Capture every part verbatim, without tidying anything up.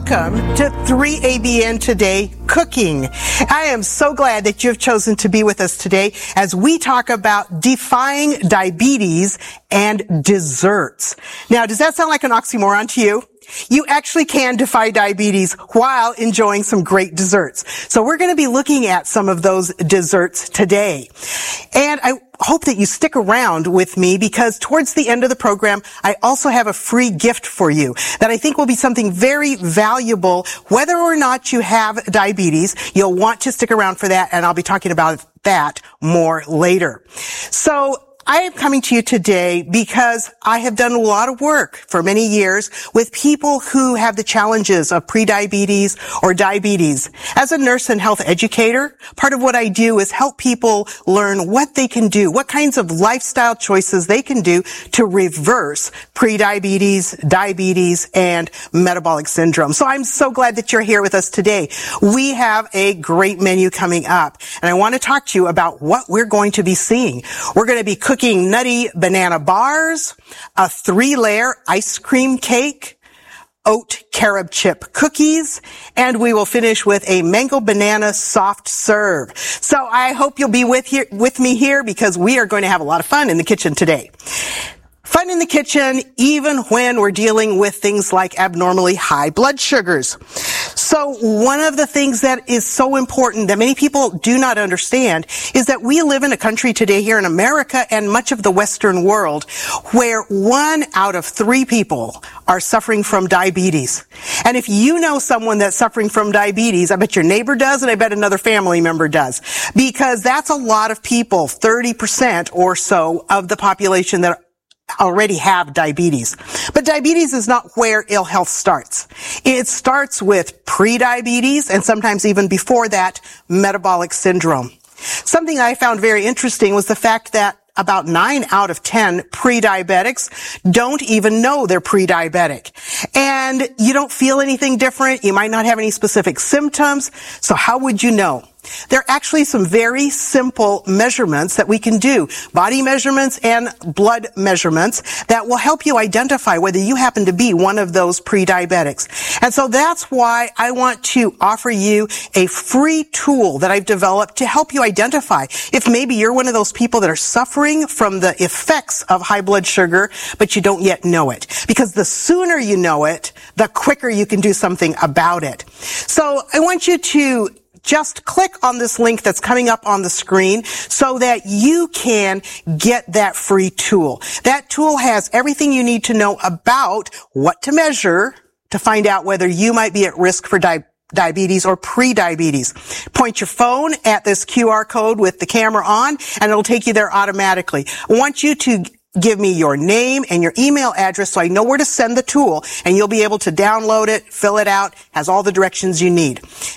Welcome to three A B N Today Cooking. I am so glad that you've chosen to be with us today as we talk about defying diabetes and desserts. Now, does that sound like an oxymoron to you? You actually can defy diabetes while enjoying some great desserts. So we're going to be looking at some of those desserts today. And I hope that you stick around with me because towards the end of the program, I also have a free gift for you that I think will be something very valuable. Whether or not you have diabetes, you'll want to stick around for that, and I'll be talking about that more later. So I am coming to you today because I have done a lot of work for many years with people who have the challenges of prediabetes or diabetes. As a nurse and health educator, part of what I do is help people learn what they can do, what kinds of lifestyle choices they can do to reverse prediabetes, diabetes, and metabolic syndrome. So I'm so glad that you're here with us today. We have a great menu coming up, and I want to talk to you about what we're going to be seeing. We're going to be cooking Cooking nutty banana bars, a three-layer ice cream cake, oat carob chip cookies, and we will finish with a mango banana soft serve. So I hope you'll be with here with me here because we are going to have a lot of fun in the kitchen today. Fun in the kitchen, even when we're dealing with things like abnormally high blood sugars. So one of the things that is so important that many people do not understand is that we live in a country today here in America and much of the Western world where one out of three people are suffering from diabetes. And if you know someone that's suffering from diabetes, I bet your neighbor does and I bet another family member does. Because that's a lot of people, thirty percent or so of the population that already have diabetes. But diabetes is not where ill health starts. It starts with prediabetes and sometimes even before that, metabolic syndrome. Something I found very interesting was the fact that about nine out of ten pre-diabetics don't even know they're pre-diabetic. And you don't feel anything different. You might not have any specific symptoms. So how would you know? There are actually some very simple measurements that we can do, body measurements and blood measurements that will help you identify whether you happen to be one of those pre-diabetics. And so that's why I want to offer you a free tool that I've developed to help you identify if maybe you're one of those people that are suffering from the effects of high blood sugar, but you don't yet know it. Because the sooner you know it, the quicker you can do something about it. So I want you to just click on this link that's coming up on the screen so that you can get that free tool. That tool has everything you need to know about what to measure to find out whether you might be at risk for di- diabetes or pre-diabetes. Point your phone at this Q R code with the camera on and it'll take you there automatically. I want you to give me your name and your email address so I know where to send the tool, and you'll be able to download it, fill it out, has all the directions you need.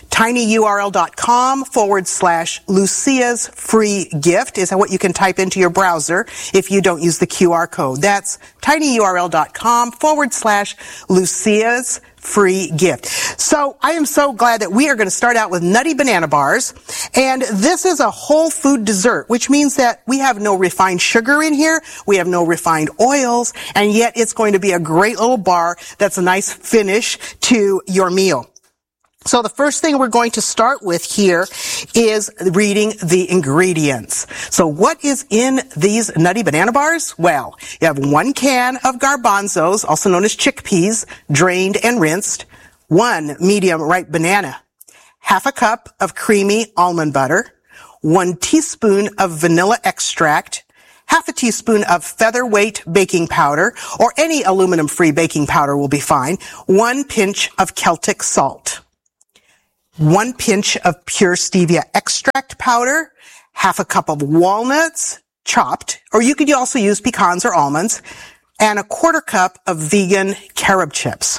tinyurl.com forward slash Lucia's free gift is what you can type into your browser if you don't use the Q R code. That's tinyurl.com forward slash Lucia's free gift. So I am so glad that we are going to start out with nutty banana bars. And this is a whole food dessert, which means that we have no refined sugar in here. We have no refined oils. And yet it's going to be a great little bar that's a nice finish to your meal. So the first thing we're going to start with here is reading the ingredients. So what is in these nutty banana bars? Well, you have one can of garbanzos, also known as chickpeas, drained and rinsed, one medium ripe banana, half a cup of creamy almond butter, one teaspoon of vanilla extract, half a teaspoon of featherweight baking powder, or any aluminum-free baking powder will be fine, one pinch of Celtic salt, one pinch of pure stevia extract powder, half a cup of walnuts, chopped, or you could also use pecans or almonds, and a quarter cup of vegan carob chips.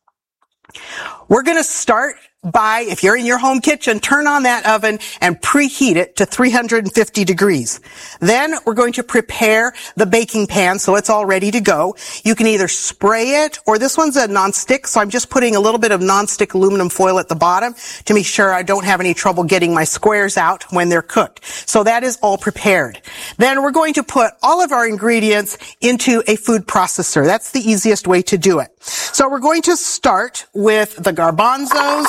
We're going to start by, if you're in your home kitchen, turn on that oven and preheat it to three hundred fifty degrees. Then we're going to prepare the baking pan so it's all ready to go. You can either spray it, or this one's a nonstick, so I'm just putting a little bit of nonstick aluminum foil at the bottom to make sure I don't have any trouble getting my squares out when they're cooked. So that is all prepared. Then we're going to put all of our ingredients into a food processor. That's the easiest way to do it. So we're going to start with the garbanzos.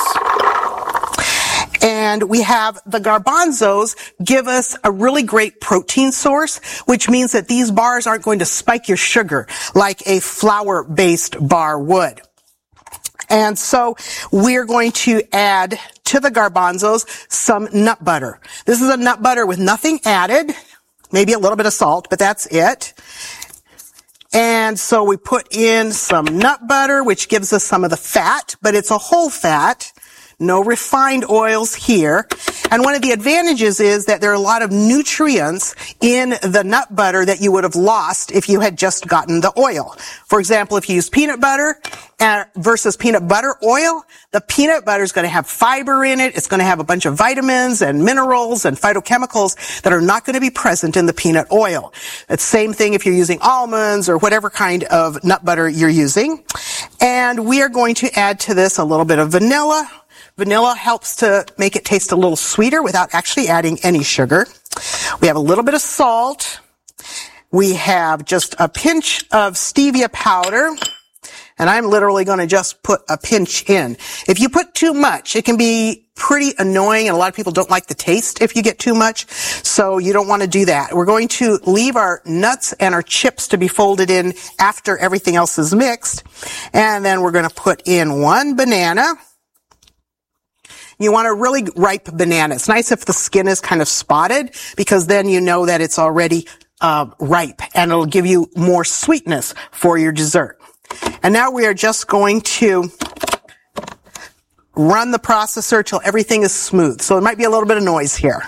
And we have the garbanzos give us a really great protein source, which means that these bars aren't going to spike your sugar like a flour-based bar would. And so we're going to add to the garbanzos some nut butter. This is a nut butter with nothing added, maybe a little bit of salt, but that's it. And so we put in some nut butter, which gives us some of the fat, but it's a whole fat. No refined oils here. And one of the advantages is that there are a lot of nutrients in the nut butter that you would have lost if you had just gotten the oil. For example, if you use peanut butter versus peanut butter oil, the peanut butter is going to have fiber in it. It's going to have a bunch of vitamins and minerals and phytochemicals that are not going to be present in the peanut oil. It's the same thing if you're using almonds or whatever kind of nut butter you're using. And we are going to add to this a little bit of vanilla. Vanilla helps to make it taste a little sweeter without actually adding any sugar. We have a little bit of salt. We have just a pinch of stevia powder. And I'm literally going to just put a pinch in. If you put too much, it can be pretty annoying, and a lot of people don't like the taste if you get too much. So you don't want to do that. We're going to leave our nuts and our chips to be folded in after everything else is mixed. And then we're going to put in one banana. You want a really ripe banana. It's nice if the skin is kind of spotted, because then you know that it's already uh, ripe, and it'll give you more sweetness for your dessert. And now we are just going to run the processor till everything is smooth. So there might be a little bit of noise here.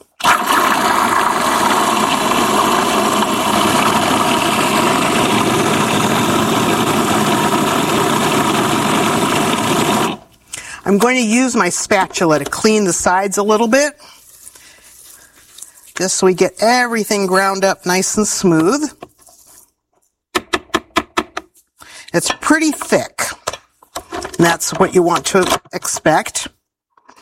I'm going to use my spatula to clean the sides a little bit, just so we get everything ground up nice and smooth. It's pretty thick, and that's what you want to expect.